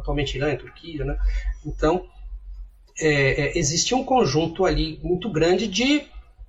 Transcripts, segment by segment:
atualmente Irã e Turquia, né? Então, existe um conjunto ali muito grande de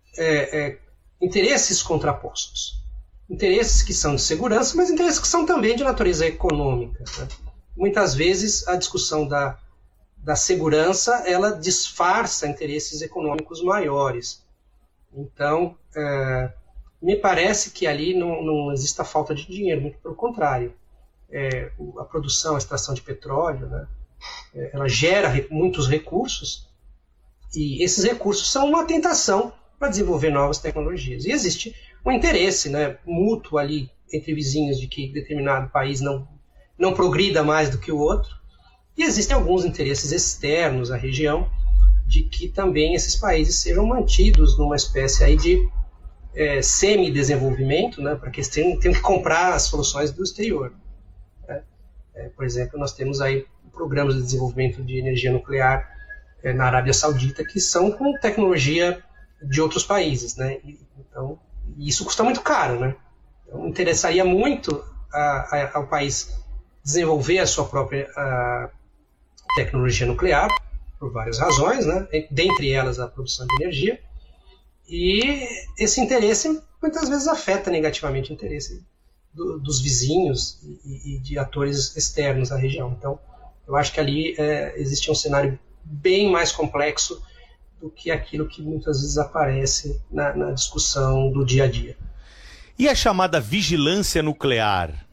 interesses contrapostos. Interesses que são de segurança, mas interesses que são também de natureza econômica, né? Muitas vezes a discussão da segurança ela disfarça interesses econômicos maiores. Então, me parece que ali não existe a falta de dinheiro, muito pelo contrário. A produção, a extração de petróleo, né, ela gera muitos recursos, e esses recursos são uma tentação para desenvolver novas tecnologias. E existe um interesse, né, mútuo ali entre vizinhos de que determinado país não progrida mais do que o outro, e existem alguns interesses externos à região de que também esses países sejam mantidos numa espécie aí de semi-desenvolvimento, né, para que eles tenham que comprar as soluções do exterior. Né? Por exemplo, nós temos aí programas de desenvolvimento de energia nuclear na Arábia Saudita que são com tecnologia de outros países, né? Então, isso custa muito caro, né? Então, interessaria muito ao país desenvolver a sua própria tecnologia nuclear, por várias razões, né? Dentre elas a produção de energia, e esse interesse muitas vezes afeta negativamente o interesse dos vizinhos e de atores externos à região. Então, eu acho que ali existe um cenário bem mais complexo do que aquilo que muitas vezes aparece na discussão do dia a dia. E a chamada vigilância nuclear?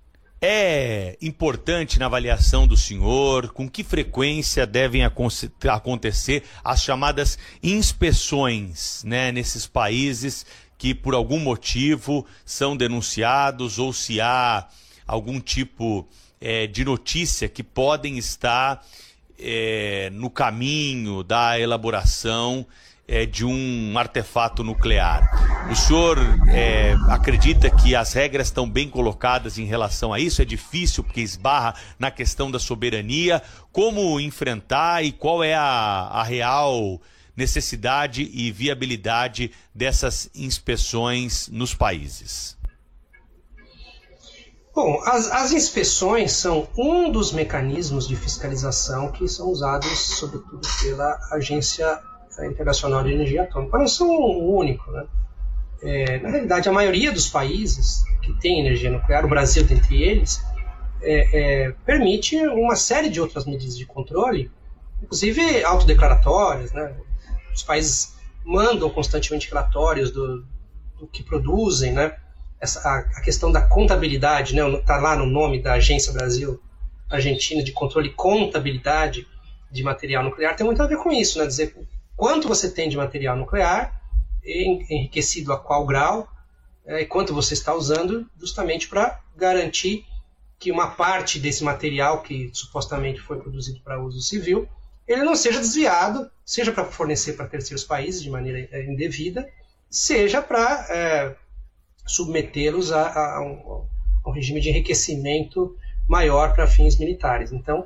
É importante na avaliação do senhor? Com que frequência devem acontecer as chamadas inspeções, né, nesses países que por algum motivo são denunciados, ou se há algum tipo de notícia que podem estar no caminho da elaboração de um artefato nuclear? O senhor acredita que as regras estão bem colocadas em relação a isso? É difícil porque esbarra na questão da soberania. Como enfrentar e qual é a real necessidade e viabilidade dessas inspeções nos países? Bom, as inspeções são um dos mecanismos de fiscalização que são usados, sobretudo, pela Agência Internacional de Energia Atômica. Mas não são o único, né? Na realidade, a maioria dos países que tem energia nuclear, o Brasil dentre eles, permite uma série de outras medidas de controle, inclusive autodeclaratórias, né? Os países mandam constantemente relatórios do que produzem, né? A questão da contabilidade, né? Está lá no nome da Agência Brasil Argentina de Controle e Contabilidade de Material Nuclear, tem muito a ver com isso, né? Dizer quanto você tem de material nuclear, enriquecido a qual grau, e quanto você está usando, justamente para garantir que uma parte desse material que supostamente foi produzido para uso civil, ele não seja desviado, seja para fornecer para terceiros países de maneira indevida, seja para submetê-los a um regime de enriquecimento maior para fins militares. Então,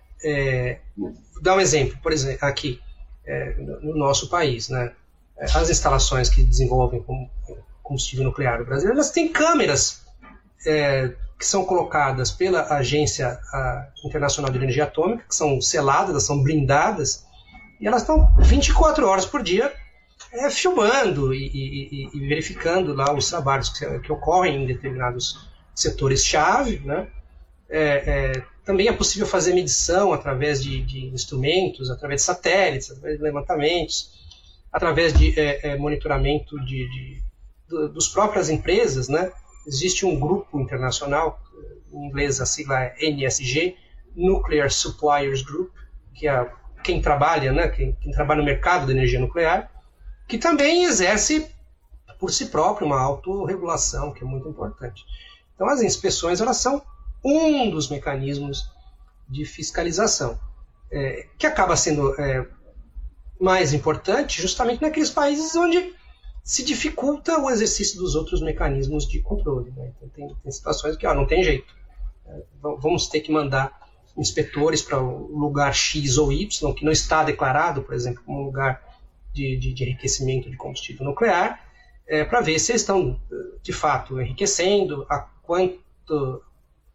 vou dar um exemplo, por exemplo, aqui, no nosso país, né? As instalações que desenvolvem combustível nuclear no Brasil, elas têm câmeras que são colocadas pela Agência Internacional de Energia Atômica, que são seladas, elas são blindadas, e elas estão 24 horas por dia filmando e verificando lá os trabalhos que ocorrem em determinados setores-chave, né? Também é possível fazer medição através de instrumentos, através de satélites, através de levantamentos, através de monitoramento dos próprias empresas, né? Existe um grupo internacional, em inglês a sigla é NSG, Nuclear Suppliers Group, que é quem trabalha, né? quem trabalha no mercado da energia nuclear, que também exerce por si próprio uma autorregulação, que é muito importante. Então as inspeções elas são um dos mecanismos de fiscalização, que acaba sendo mais importante justamente naqueles países onde se dificulta o exercício dos outros mecanismos de controle, né? Então, tem situações que não tem jeito. Vamos ter que mandar inspetores para o lugar X ou Y, que não está declarado, por exemplo, como lugar de enriquecimento de combustível nuclear, para ver se eles estão, de fato, enriquecendo, a quanto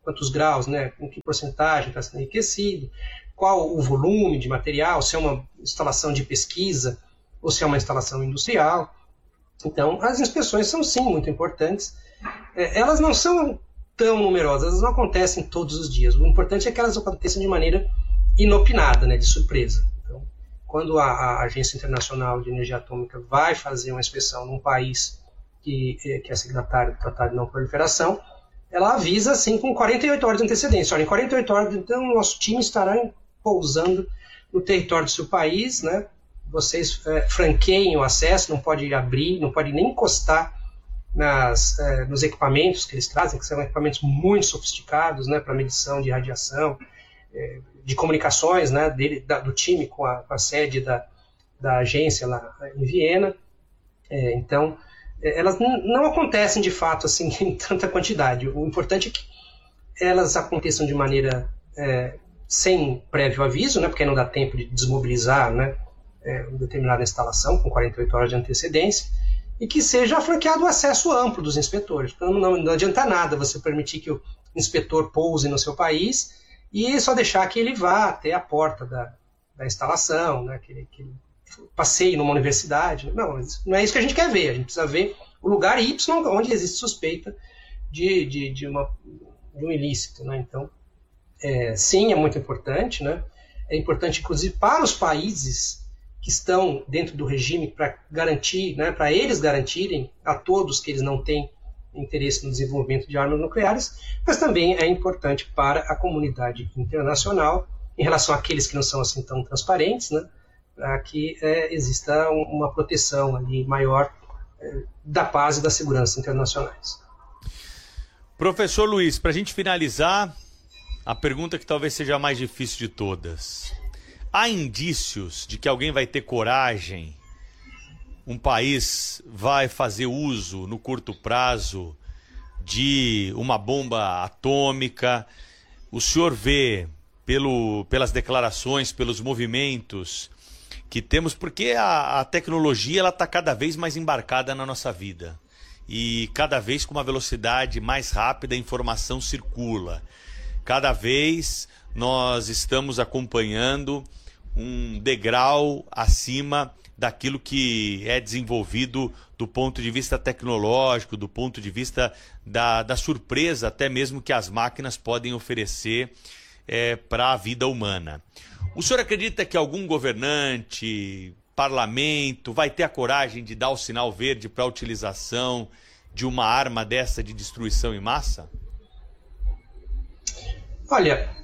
quantos graus, né, com que porcentagem está sendo enriquecido, qual o volume de material, se é uma instalação de pesquisa ou se é uma instalação industrial. Então, as inspeções são sim muito importantes. Elas não são tão numerosas, elas não acontecem todos os dias. O importante é que elas aconteçam de maneira inopinada, né, de surpresa. Então, quando a Agência Internacional de Energia Atômica vai fazer uma inspeção num país que é signatário do Tratado de Não Proliferação, ela avisa assim com 48 horas de antecedência. Olha, em 48 horas, então, o nosso time estará pousando no território do seu país, né? Vocês franqueiem o acesso, não pode abrir, não pode nem encostar nos equipamentos que eles trazem, que são equipamentos muito sofisticados, né, para medição de radiação, de comunicações, né, do time com a sede da agência lá em Viena. Então, elas não acontecem de fato assim em tanta quantidade. O importante é que elas aconteçam de maneira sem prévio aviso, né, porque não dá tempo de desmobilizar, né, uma determinada instalação com 48 horas de antecedência, e que seja franqueado o acesso amplo dos inspetores. Então, não adianta nada você permitir que o inspetor pouse no seu país e só deixar que ele vá até a porta da instalação, né, que ele passeie numa universidade. Não é isso que a gente quer ver. A gente precisa ver o lugar Y onde existe suspeita de um ilícito, né? Então, sim, é muito importante, né? É importante, inclusive, para os países que estão dentro do regime para garantir, né, para eles garantirem a todos que eles não têm interesse no desenvolvimento de armas nucleares, mas também é importante para a comunidade internacional, em relação àqueles que não são assim tão transparentes, né, para que exista uma proteção ali maior da paz e da segurança internacionais. Professor Luiz, para a gente finalizar, a pergunta que talvez seja a mais difícil de todas. Há indícios de que alguém vai ter coragem, um país vai fazer uso no curto prazo de uma bomba atômica? O senhor vê, pelas declarações, pelos movimentos que temos, porque a tecnologia está cada vez mais embarcada na nossa vida e cada vez com uma velocidade mais rápida a informação circula. Cada vez nós estamos acompanhando um degrau acima daquilo que é desenvolvido do ponto de vista tecnológico, do ponto de vista da surpresa até mesmo que as máquinas podem oferecer para a vida humana. O senhor acredita que algum governante, parlamento, vai ter a coragem de dar o sinal verde para a utilização de uma arma dessa de destruição em massa? Olha,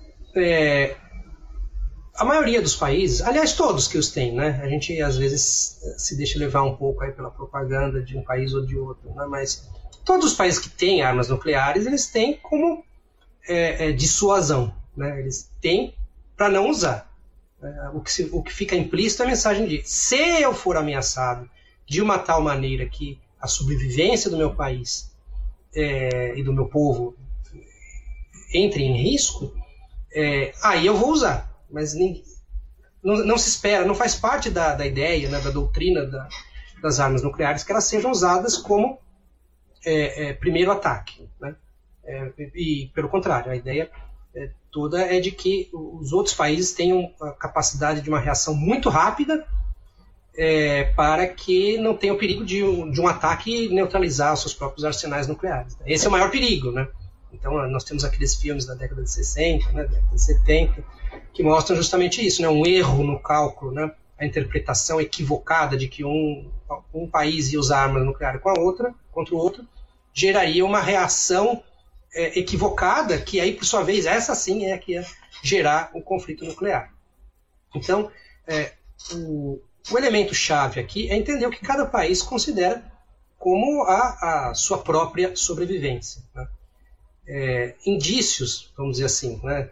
a maioria dos países, aliás, todos que os têm, né? A gente às vezes se deixa levar um pouco aí pela propaganda de um país ou de outro, né? Mas todos os países que têm armas nucleares, eles têm como dissuasão, né? Eles têm para não usar. O que fica implícito é a mensagem de: se eu for ameaçado de uma tal maneira que a sobrevivência do meu país e do meu povo entre em risco, aí eu vou usar. Mas não se espera, não faz parte da ideia, né, da doutrina das armas nucleares que elas sejam usadas como primeiro ataque, né? E pelo contrário, a ideia toda é de que os outros países tenham a capacidade de uma reação muito rápida para que não tenha o perigo de um ataque neutralizar os seus próprios arsenais nucleares. Esse é o maior perigo, né? Então nós temos aqueles filmes da década de 60, né, da década de 70, que mostram justamente isso, né, um erro no cálculo, né, a interpretação equivocada de que um país ia usar arma nuclear contra o outro, geraria uma reação equivocada, que aí, por sua vez, essa sim é a que ia gerar um conflito nuclear. Então, o elemento-chave aqui é entender o que cada país considera como a sua própria sobrevivência, né? Indícios, vamos dizer assim, né?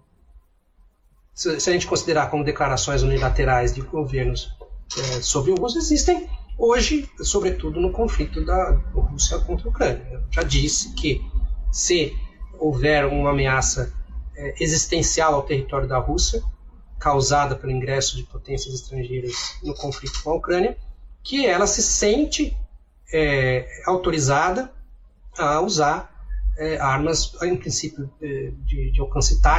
Se a gente considerar como declarações unilaterais de governos sobre o uso, existem hoje, sobretudo no conflito da Rússia contra a Ucrânia. Eu já disse que se houver uma ameaça existencial ao território da Rússia, causada pelo ingresso de potências estrangeiras no conflito com a Ucrânia, que ela se sente autorizada a usar armas, em princípio, de alcance